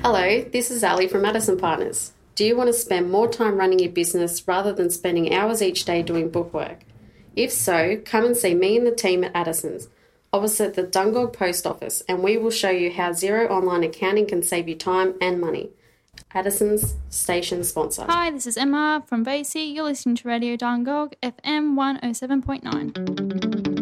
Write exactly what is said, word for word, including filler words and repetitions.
Hello, this is Ali from Addison Partners. Do you want to spend more time running your business rather than spending hours each day doing bookwork? If so, come and see me and the team at Addison's, opposite the Dungog Post Office, and we will show you how Xero Online Accounting can save you time and money. Addison's station sponsor. Hi, this is Emma from Basie. You're listening to Radio Dungog, F M one oh seven point nine.